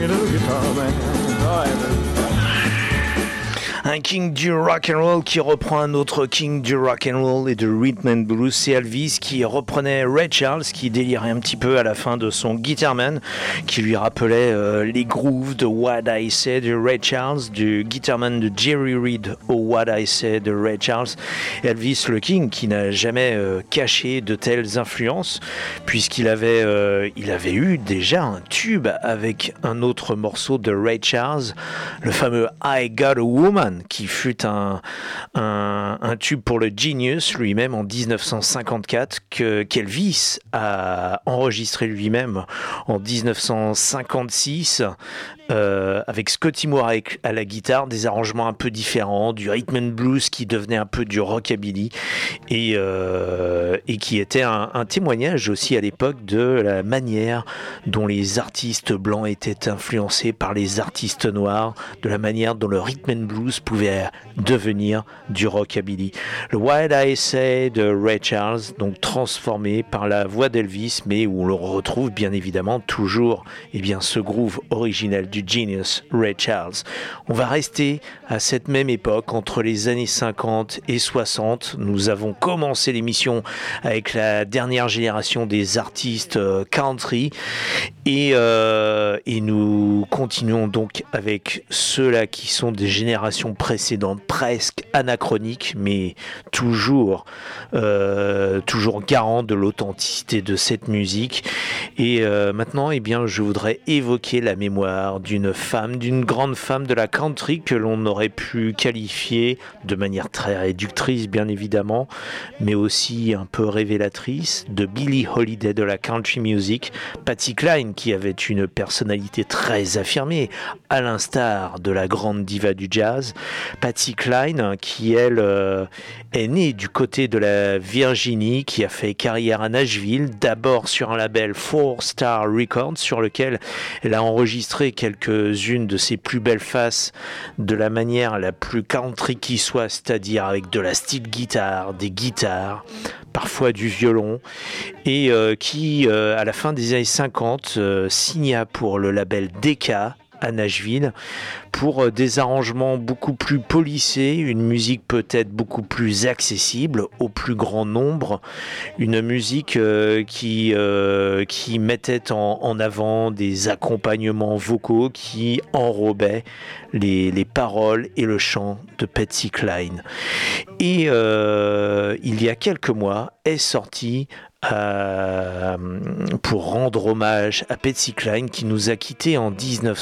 singing to the guitar man. Un king du rock and roll qui reprend un autre king du rock and roll et de rhythm and blues, c'est Elvis qui reprenait Ray Charles, qui délirait un petit peu à la fin de son Guitarman, qui lui rappelait les grooves de What I Say de Ray Charles, du Guitarman de Jerry Reed au What I Say de Ray Charles. Elvis le King qui n'a jamais caché de telles influences, puisqu'il avait eu déjà un tube avec un autre morceau de Ray Charles, le fameux I Got a Woman, qui fut un tube pour le Genius lui-même en 1954, qu'Elvis a enregistré lui-même en 1956 avec Scotty Moore à la guitare, des arrangements un peu différents, du rhythm and blues qui devenait un peu du rockabilly et qui était un témoignage aussi à l'époque de la manière dont les artistes blancs étaient influencés par les artistes noirs, de la manière dont le rhythm and blues pouvait devenir du rockabilly. Le What I Say de Ray Charles, donc transformé par la voix d'Elvis, mais où l'on retrouve bien évidemment toujours ce groove originel du Genius Ray Charles. On va rester à cette même époque, entre les années 50 et 60. Nous avons commencé l'émission avec la dernière génération des artistes country et nous continuons donc avec ceux-là qui sont des générations précédentes, presque anachroniques, mais toujours garant de l'authenticité de cette musique. Et maintenant, je voudrais évoquer la mémoire d'une grande femme de la country que l'on aurait pu qualifier de manière très réductrice, bien évidemment, mais aussi un peu révélatrice, de Billie Holiday de la country music, Patsy Cline, qui avait une personnalité très affirmée, à l'instar de la grande diva du jazz. Patsy Cline, qui elle est née du côté de la Virginie, qui a fait carrière à Nashville, d'abord sur un label Four Star Records, sur lequel elle a enregistré quelques-unes de ses plus belles faces de la manière la plus country qui soit, c'est-à-dire avec de la steel guitare, des guitares, parfois du violon, et qui, à la fin des années 50, signa pour le label Decca à Nashville pour des arrangements beaucoup plus polissés, une musique peut-être beaucoup plus accessible au plus grand nombre, une musique qui mettait en avant des accompagnements vocaux qui enrobaient les paroles et le chant de Patsy Cline. Et il y a quelques mois est sorti pour rendre hommage à Patsy Cline, qui nous a quittés en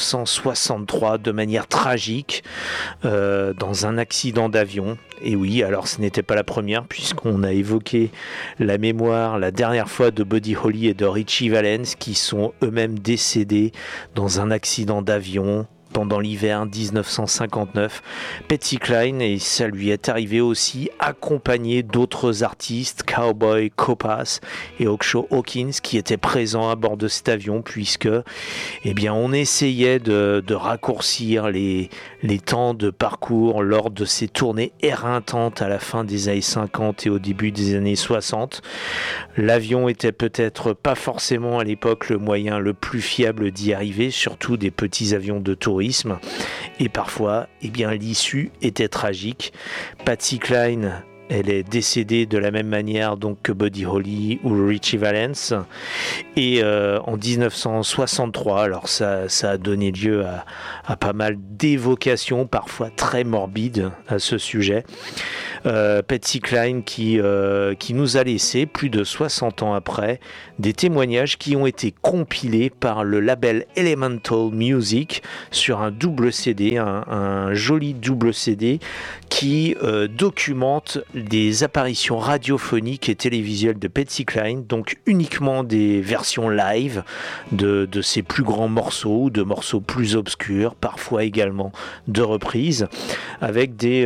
1963 de manière tragique dans un accident d'avion. Et oui, alors ce n'était pas la première, puisqu'on a évoqué la mémoire la dernière fois de Buddy Holly et de Richie Valens, qui sont eux-mêmes décédés dans un accident d'avion pendant l'hiver 1959. Patsy Cline, et ça lui est arrivé aussi, accompagné d'autres artistes, Cowboy Copas et Okshaw Hawkins, qui étaient présents à bord de cet avion, puisque on essayait de raccourcir les temps de parcours lors de ces tournées éreintantes à la fin des années 50 et au début des années 60. L'avion était peut-être pas forcément à l'époque le moyen le plus fiable d'y arriver, surtout des petits avions de tourisme. Et parfois, l'issue était tragique. Patsy Cline, elle est décédée de la même manière donc que Buddy Holly ou Richie Valens. Et en 1963, alors ça a donné lieu à pas mal d'évocations, parfois très morbides à ce sujet. Patsy Cline qui nous a laissé, plus de 60 ans après, des témoignages qui ont été compilés par le label Elemental Music sur un double CD, un joli double CD qui documente des apparitions radiophoniques et télévisuelles de Patsy Cline, donc uniquement des versions live de ses plus grands morceaux, de morceaux plus obscurs, parfois également de reprises, avec des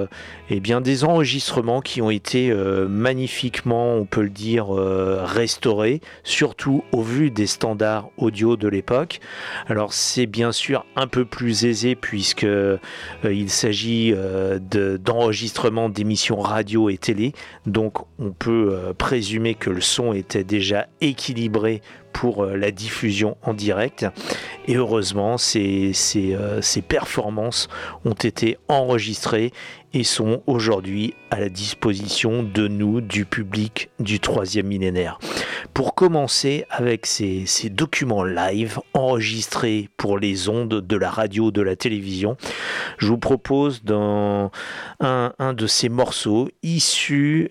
enregistrements qui ont été magnifiquement, on peut le dire, restaurés, surtout au vu des standards audio de l'époque. Alors c'est bien sûr un peu plus aisé puisque il s'agit d'enregistrements d'émissions radio et télé, donc on peut présumer que le son était déjà équilibré pour la diffusion en direct. Et heureusement, ces performances ont été enregistrées et sont aujourd'hui à la disposition de nous, du public du troisième millénaire. Pour commencer avec ces documents live enregistrés pour les ondes de la radio, de la télévision, je vous propose dans un de ces morceaux issus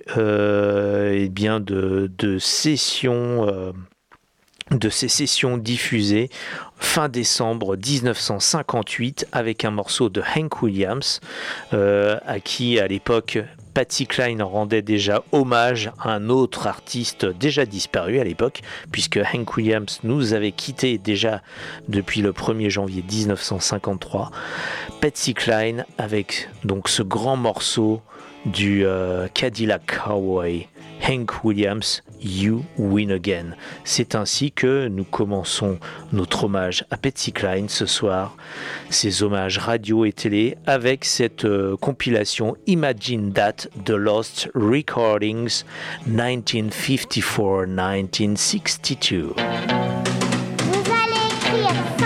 de sessions... de ces sessions diffusées fin décembre 1958 avec un morceau de Hank Williams à qui à l'époque Patsy Cline rendait déjà hommage à un autre artiste déjà disparu à l'époque, puisque Hank Williams nous avait quittés déjà depuis le 1er janvier 1953. Patsy Cline avec donc ce grand morceau du Cadillac Cowboy, Hank Williams, You Win Again. C'est ainsi que nous commençons notre hommage à Patsy Cline ce soir, ces hommages radio et télé avec cette compilation Imagine That, The Lost Recordings 1954-1962. Vous allez écrire ça.